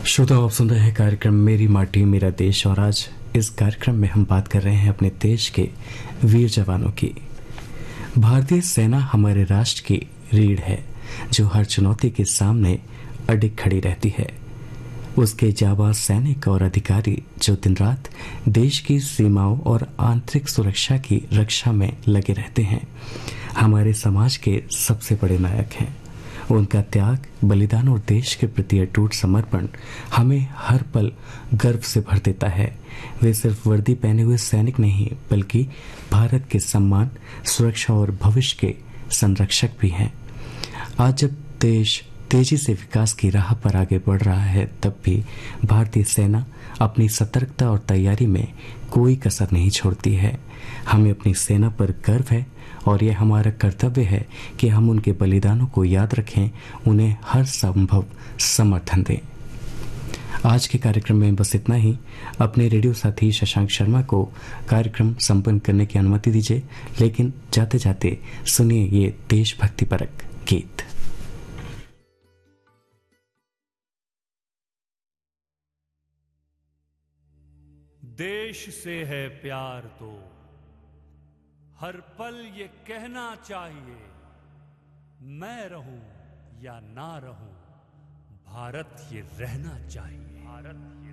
श्रोताओ, आप सुन रहे हैं कार्यक्रम मेरी माटी मेरा देश। और आज इस कार्यक्रम में हम बात कर रहे हैं अपने देश के वीर जवानों की। भारतीय सेना हमारे राष्ट्र की रीढ़ है, जो हर चुनौती के सामने अडिग खड़ी रहती है। उसके जाबाज सैनिक और अधिकारी जो दिन रात देश की सीमाओं और आंतरिक सुरक्षा की रक्षा में लगे रहते हैं, हमारे समाज के सबसे बड़े नायक हैं। उनका त्याग, बलिदान और देश के प्रति अटूट समर्पण हमें हर पल गर्व से भर देता है। वे सिर्फ वर्दी पहने हुए सैनिक नहीं, बल्कि भारत के सम्मान, सुरक्षा और भविष्य के संरक्षक भी हैं। आज जब देश तेजी से विकास की राह पर आगे बढ़ रहा है, तब भी भारतीय सेना अपनी सतर्कता और तैयारी में कोई कसर नहीं छोड़ती है। हमें अपनी सेना पर गर्व है और यह हमारा कर्तव्य है कि हम उनके बलिदानों को याद रखें, उन्हें हर संभव समर्थन दें। आज के कार्यक्रम में बस इतना ही। अपने रेडियो साथी शशांक शर्मा को कार्यक्रम संपन्न करने की अनुमति दीजिए, लेकिन जाते जाते सुनिए ये देशभक्ति परक गीत। देश से है प्यार तो हर पल ये कहना चाहिए, मैं रहूं या ना रहूं, भारत ये रहना चाहिए। भारत ये